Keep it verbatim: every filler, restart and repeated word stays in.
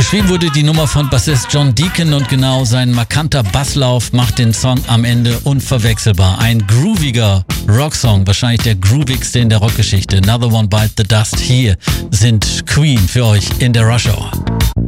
Geschrieben wurde die Nummer von Bassist John Deacon und genau sein markanter Basslauf macht den Song am Ende unverwechselbar. Ein grooviger Rocksong, wahrscheinlich der groovigste in der Rockgeschichte. Another One Bite the Dust. Hier sind Queen für euch in der Rush Hour.